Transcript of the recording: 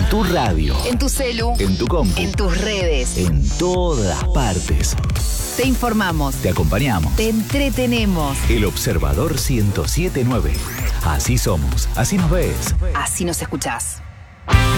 tu radio, en tu celu, en tu compu, en tus redes, en todas partes. te informamos, Te acompañamos. te entretenemos, El Observador 107.9. Así somos, así nos ves. así nos escuchás.